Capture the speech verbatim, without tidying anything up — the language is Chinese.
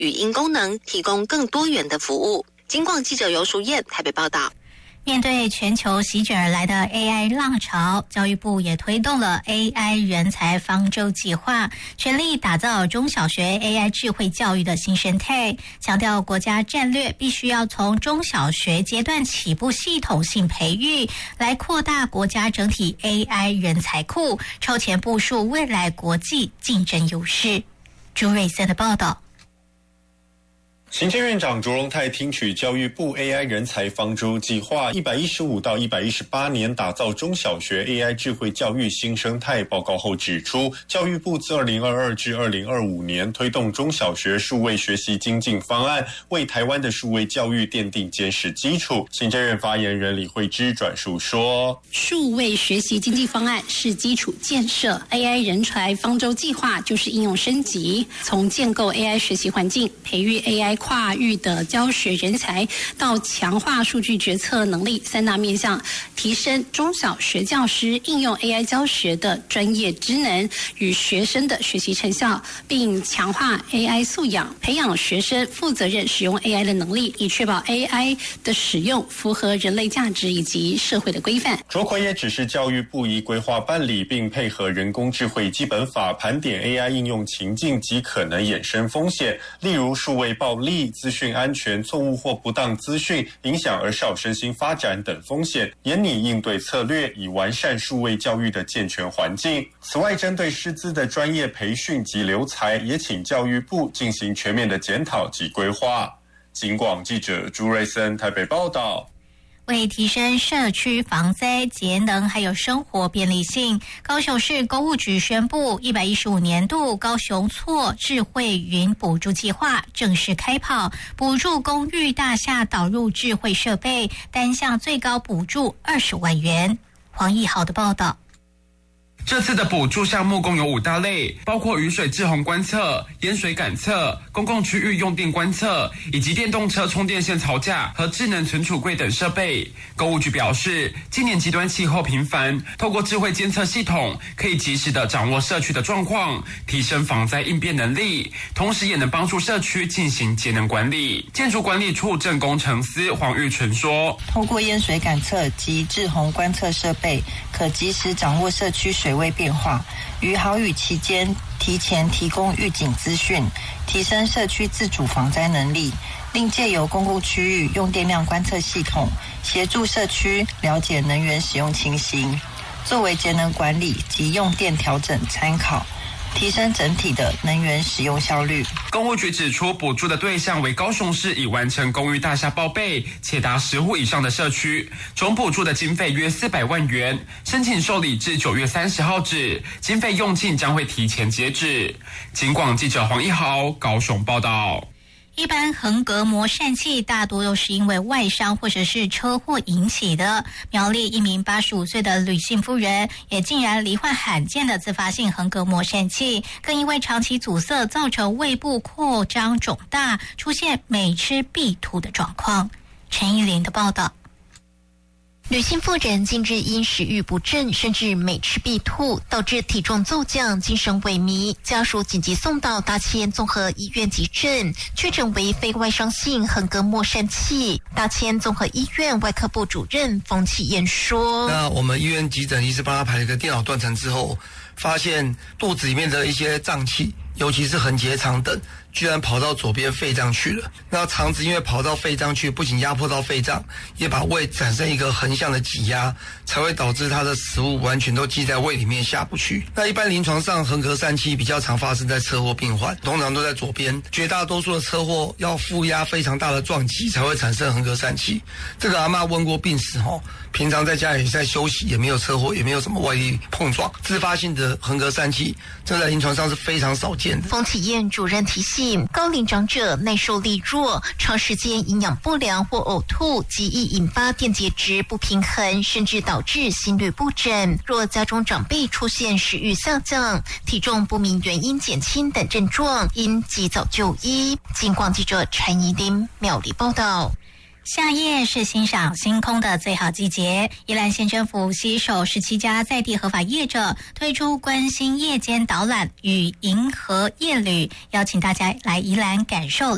语音功能，提供更多元的服务。警广记者游淑燕台北报道。 面对全球席卷而来的 A I 浪潮，教育部也推动了 A I 人才方舟计划，全力打造中小学 A I 智慧教育的新生态，强调国家战略必须要从中小学阶段起步系统性培育，来扩大国家整体 A I 人才库，超前部署未来国际竞争优势。朱瑞森的报道。 行政院长卓荣泰听取教育部 A I 人才方舟计划一百一十五到一百一十八年打造中小学 A I 智慧教育新生态报告后指出，教育部自二零二二至二零二五年推动中小学数位学习精进方案，为台湾的数位教育奠定坚实基础。行政院发言人李惠芝转述说， 数位学习经济方案是基础建设， A I 人才方舟计划就是应用升级，从建构 A I 学习环境，培育 A I跨域的教学人才，到强化数据决策能力三大面向，提升中小学教师应用 A I 教学的专业知能与学生的学习成效，并强化 A I 素养，培养学生负责任使用 A I 的能力，以确保 A I 的使用符合人类价值以及社会的规范。 卓奎也指示教育部宜规划办理，并配合人工智慧基本法盘点 A I 应用情境及可能衍生风险，例如数位暴力、资讯安全、错误或不当资讯影响儿少身心发展等风险，研拟应对策略，以完善数位教育的健全环境。此外，针对师资的专业培训及留才，也请教育部进行全面的检讨及规划。警广记者朱瑞森台北报道。 为提升社区防灾节能还有生活便利性，高雄市公务局宣布一百一十五年度高雄错智慧云补助计划正式开跑，补助公寓大厦导入智慧设备，单项最高补助二十万元。黄义豪的报道。 这次的补助项目共有五大类，包括雨水滞洪观测、淹水感测、公共区域用电观测，以及电动车充电线槽架和智能存储柜等设备。公务局表示，今年极端气候频繁，透过智慧监测系统，可以及时的掌握社区的状况，提升防灾应变能力，同时也能帮助社区进行节能管理。建筑管理处正工程司黄玉纯说， 透过淹水感测及滞洪观测设备，可及时掌握社区水位变化，于豪雨期间提前提供预警资讯，提升社区自主防灾能力，另借由公共区域用电量观测系统，协助社区了解能源使用情形，作为节能管理及用电调整参考，提升整体的能源使用效率。 公务局指出，补助的对象为高雄市已完成公寓大厦报备且达十户以上的社区，总补助的经费约四百万元，申请受理至九月三十号止，经费用尽将会提前截止。警广记者黄一豪高雄报道。 一般横膈膜疝气大多都是因为外伤或者是车祸引起的。苗栗一名八十五岁的吕姓妇人也竟然罹患罕见的自发性横膈膜疝气，更因为长期阻塞造成胃部扩张肿大，出现每吃必吐的状况。陈依林的报道。 吕姓妇人近日因食欲不振，甚至每吃必吐，导致体重骤降，精神萎靡，家属紧急送到大千综合医院急诊，确诊为非外伤性横膈膜疝气。大千综合医院外科部主任冯启燕说：“ 那我们医院急诊医师帮他排了一个电脑断层之后，发现肚子里面的一些脏器，尤其是横结肠等，居然跑到左边肺脏去了。那肠子因为跑到肺脏去，不仅压迫到肺脏，也把胃产生一个横向的挤压，才会导致它的食物完全都积在胃里面下不去。那一般临床上横膈疝气比较常发生在车祸病患，通常都在左边，绝大多数的车祸要负压非常大的撞击才会产生横膈疝气。这个阿嬷问过病史吼，平常在家里在休息，也没有车祸，也没有什么外力碰撞，自发性的横膈疝气，这在临床上是非常少见的。” 冯启燕主任提醒，高龄长者耐受力弱，长时间营养不良或呕吐，极易引发电解质不平衡，甚至导致心律不整。若家中长辈出现食欲下降、体重不明原因减轻等症状，应及早就医。警广记者陈怡琳苗栗报道。 夏夜是欣赏星空的最好季节，宜兰县政府携手十七家在地合法业者推出观星夜间导览与银河夜旅，邀请大家来宜兰感受